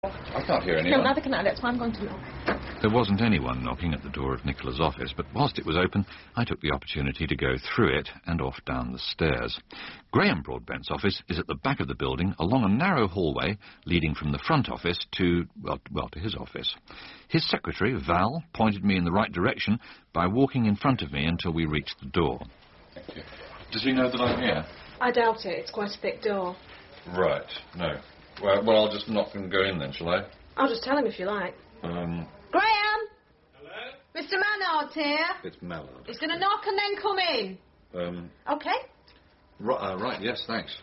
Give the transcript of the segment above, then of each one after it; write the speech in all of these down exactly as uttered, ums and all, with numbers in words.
I can't hear anyone. No, neither can I. That's why I'm going to knock. There wasn't anyone knocking at the door of Nicola's office, but whilst it was open, I took the opportunity to go through it and off down the stairs. Graham Broadbent's office is at the back of the building, along a narrow hallway leading from the front office to, well, well, to his office. His secretary, Val, pointed me in the right direction by walking in front of me until we reached the door. Thank you. Does he know that I'm here? I doubt it. It's quite a thick door. Right, no. Well, well, I'll just knock and go in then, shall I? I'll just tell him if you like. Um... Graham! Hello? Mister Mannard's here. It's Mallard. He's going to knock and then come in. Um... OK? Right, uh, right, yes, thanks.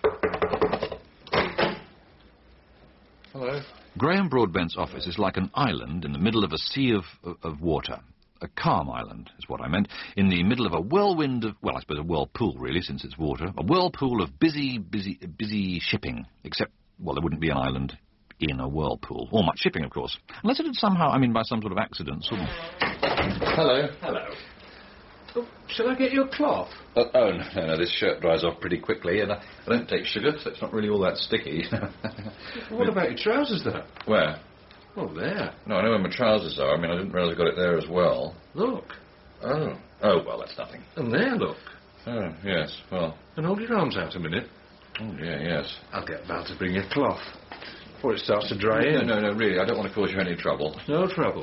Hello. Graham Broadbent's office is like an island in the middle of a sea of, of, of water. A calm island, is what I meant, in the middle of a whirlwind of, well, I suppose a whirlpool, really, since it's water. A whirlpool of busy, busy, busy shipping, except, well, there wouldn't be an island in a whirlpool. Or much shipping, of course. Unless it had somehow, I mean, by some sort of accident, sort of... Hello. Hello. Oh, shall I get you a cloth? Uh, oh, no, no, no, this shirt dries off pretty quickly, and I, I don't take sugar, so it's not really all that sticky. What about your trousers, though? Where? Oh, there. No, I know where my trousers are. I mean, I didn't realise I got it there as well. Look. Oh. Oh, well, that's nothing. And there, look. Oh, yes, well... And hold your arms out a minute. Oh, yeah, yes. I'll get Val to bring you a cloth before it starts to dry in. No, no, no, really, I don't want to cause you any trouble. No trouble.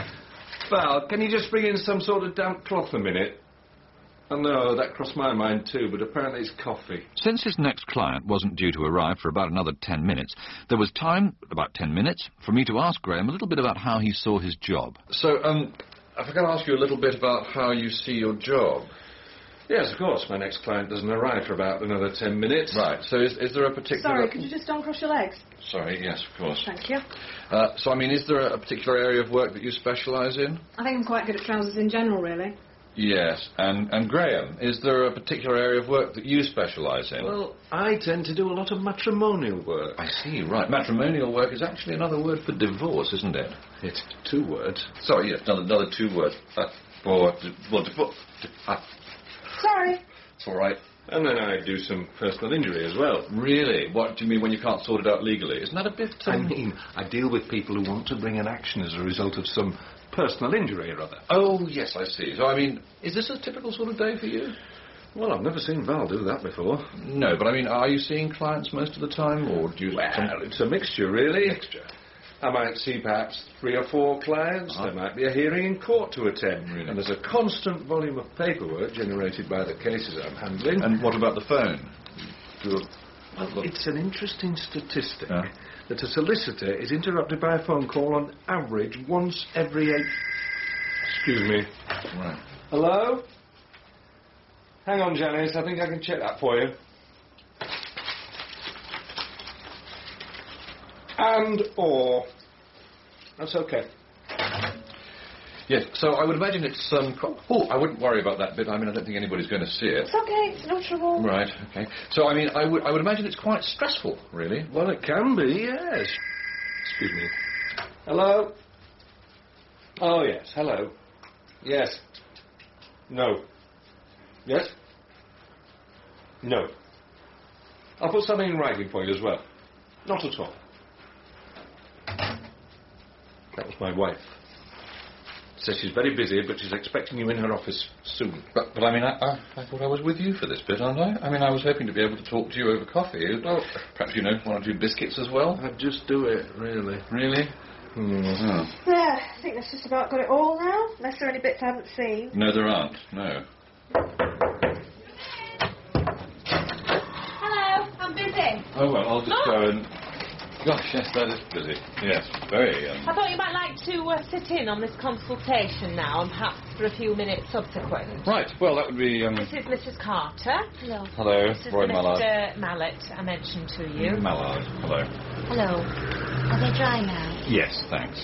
Val, can you just bring in some sort of damp cloth a minute? I know, that crossed my mind too, but apparently it's coffee. Since his next client wasn't due to arrive for about another ten minutes, there was time, about ten minutes, for me to ask Graham a little bit about how he saw his job. So, um, I forgot to ask you a little bit about how you see your job. Yes, of course. My next client doesn't arrive for about another ten minutes. Right, so is, is there a particular... Sorry, could you just uncross your legs? Sorry, yes, of course. Thank you. Uh, so, I mean, is there a particular area of work that you specialise in? I think I'm quite good at trousers in general, really. Yes, and, and Graham, is there a particular area of work that you specialise in? Well, I tend to do a lot of matrimonial work. I see, right. Matrimonial work is actually another word for divorce, isn't it? It's two words. Sorry, yes, another, another two words. Uh, for, well, divorce. Uh, Sorry. it's all right. And then I do some personal injury as well. Really? What do you mean when you can't sort it out legally? Isn't that a bit... Um... I mean, I deal with people who want to bring an action as a result of some personal injury or other. Oh, yes, I see. So, I mean, is this a typical sort of day for you? Well, I've never seen Val do that before. No, but I mean, are you seeing clients most of the time, or do you... Well, some... it's a mixture, really. Mixture. I might see perhaps three or four clients. Uh-huh. There might be a hearing in court to attend. Really? And there's a constant volume of paperwork generated by the cases I'm handling. And what about the phone? Do you... Well, it's an interesting statistic Yeah. that a solicitor is interrupted by a phone call on average once every eight... Excuse me. Right. Hello? Hang on, Janice. I think I can check that for you. And or. That's okay. Yes, so I would imagine it's... Um, oh, I wouldn't worry about that bit. I mean, I don't think anybody's going to see it. It's okay. It's no trouble. Right, okay. So, I mean, I would, I would imagine it's quite stressful, really. Well, it can be, yes. Excuse me. Hello? Oh, yes. Hello. Yes. No. Yes? No. I'll put something in writing for you as well. Not at all. That was my wife. Says she's very busy, but she's expecting you in her office soon. But, but I mean, I, I, I thought I was with you for this bit, aren't I? I mean, I was hoping to be able to talk to you over coffee. Oh, perhaps, you know, one or two biscuits as well. I'd just do it, really. Really? Mm. Yeah, I think that's just about got it all now, unless there are any bits I haven't seen. No, there aren't. No. Hello, I'm busy. Oh, well, I'll just Oh. go and... Gosh, yes, that is busy. Yes, very, um... I thought you might like to uh, sit in on this consultation now, and perhaps for a few minutes subsequent. Right, well, that would be, um... This is Missus Carter. Hello. Hello, This is Roy the Mallard. Mister Mallet I mentioned to you. Mallard, hello. Hello. Are they dry now? Yes, thanks.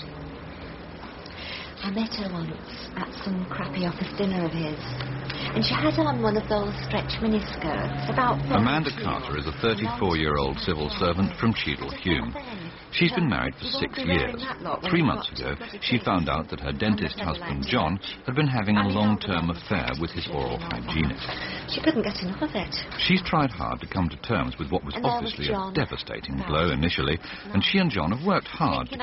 I met her once at some crappy office dinner of his. And she had on one of those stretch miniskirts, about... Amanda Carter is a thirty-four-year-old civil servant from Cheadle Hulme. She's been married for You won't six be wearing years. that lot when Three you've months got ago, to bloody she face. found out that her dentist I'm husband, offended. John, had been having a I mean, long-term all the affair with his oral hygienist. She couldn't get enough of it. She's tried hard to come to terms with what was And there was obviously a John. devastating Bad. blow initially, and she and John have worked hard to